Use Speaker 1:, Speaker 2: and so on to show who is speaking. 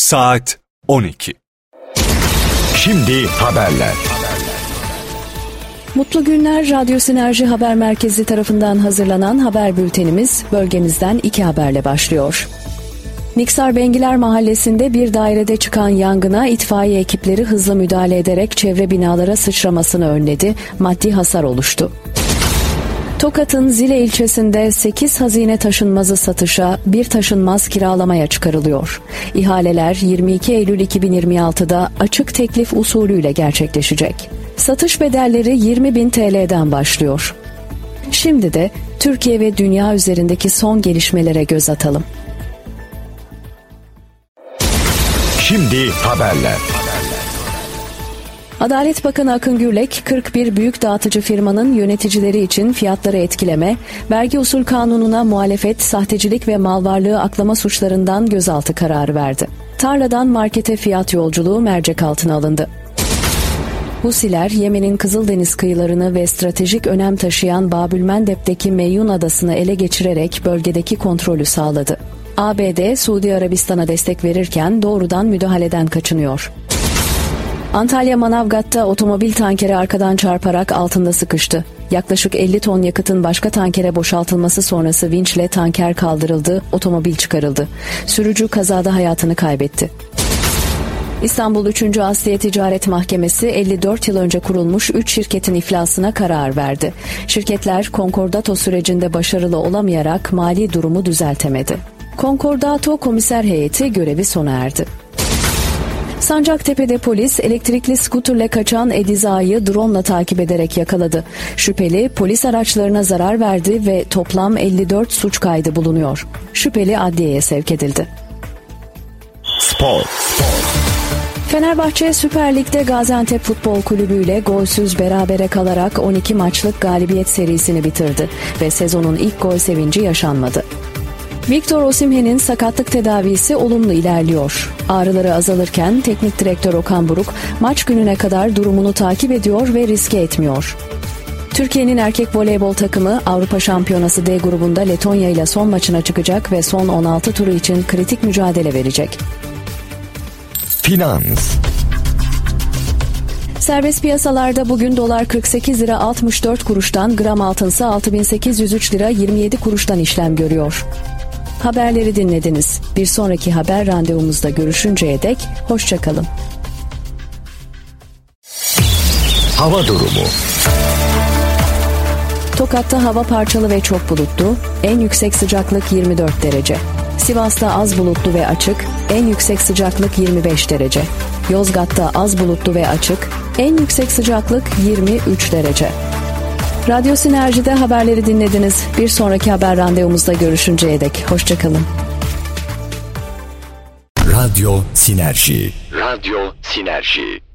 Speaker 1: Saat 12.
Speaker 2: Şimdi haberler.
Speaker 3: Mutlu günler. Radyo Sinerji Haber Merkezi tarafından hazırlanan haber bültenimiz bölgemizden 2 haberle başlıyor. Niksar Bengiler Mahallesi'nde bir dairede çıkan yangına itfaiye ekipleri hızlı müdahale ederek çevre binalara sıçramasını önledi, maddi hasar oluştu. Tokat'ın Zile ilçesinde 8 hazine taşınmazı satışa, bir taşınmaz kiralamaya çıkarılıyor. İhaleler 22 Eylül 2026'da açık teklif usulüyle gerçekleşecek. Satış bedelleri 20.000 TL'den başlıyor. Şimdi de Türkiye ve dünya üzerindeki son gelişmelere göz atalım.
Speaker 2: Şimdi haberler.
Speaker 3: Adalet Bakanı Akın Gürlek, 41 büyük dağıtıcı firmanın yöneticileri için fiyatları etkileme, vergi usul kanununa muhalefet, sahtecilik ve mal varlığı aklama suçlarından gözaltı kararı verdi. Tarladan markete fiyat yolculuğu mercek altına alındı. Husiler, Yemen'in Kızıldeniz kıyılarını ve stratejik önem taşıyan Babülmendeb'deki Meyyun Adası'nı ele geçirerek bölgedeki kontrolü sağladı. ABD, Suudi Arabistan'a destek verirken doğrudan müdahaleden kaçınıyor. Antalya Manavgat'ta otomobil tankeri arkadan çarparak altında sıkıştı. Yaklaşık 50 ton yakıtın başka tankere boşaltılması sonrası vinçle tanker kaldırıldı, otomobil çıkarıldı. Sürücü kazada hayatını kaybetti. İstanbul 3. Asliye Ticaret Mahkemesi 54 yıl önce kurulmuş 3 şirketin iflasına karar verdi. Şirketler konkordato sürecinde başarılı olamayarak mali durumu düzeltemedi. Konkordato komiser heyeti görevi sona erdi. Sancaktepe'de polis elektrikli skuterle kaçan Ediza'yı drone'la takip ederek yakaladı. Şüpheli polis araçlarına zarar verdi ve toplam 54 suç kaydı bulunuyor. Şüpheli adliyeye sevk edildi.
Speaker 2: Spor.
Speaker 3: Fenerbahçe Süper Lig'de Gaziantep Futbol Kulübü ile golsüz berabere kalarak 12 maçlık galibiyet serisini bitirdi ve sezonun ilk gol sevinci yaşanmadı. Victor Osimhen'in sakatlık tedavisi olumlu ilerliyor. Ağrıları azalırken teknik direktör Okan Buruk maç gününe kadar durumunu takip ediyor ve riske etmiyor. Türkiye'nin erkek voleybol takımı Avrupa Şampiyonası D grubunda Letonya ile son maçına çıkacak ve son 16 turu için kritik mücadele verecek.
Speaker 2: Finans.
Speaker 3: Serbest piyasalarda bugün dolar 48 lira 64 kuruştan, gram altınsa 6803 lira 27 kuruştan işlem görüyor. Haberleri dinlediniz. Bir sonraki haber randevumuzda görüşünceye dek hoşça kalın.
Speaker 2: Hava durumu.
Speaker 3: Tokat'ta hava parçalı ve çok bulutlu. En yüksek sıcaklık 24 derece. Sivas'ta az bulutlu ve açık. En yüksek sıcaklık 25 derece. Yozgat'ta az bulutlu ve açık. En yüksek sıcaklık 23 derece. Radyo Sinerji'de haberleri dinlediniz. Bir sonraki haber randevumuzda görüşünceye dek hoşça kalın.
Speaker 2: Radyo Sinerji. Radyo Sinerji.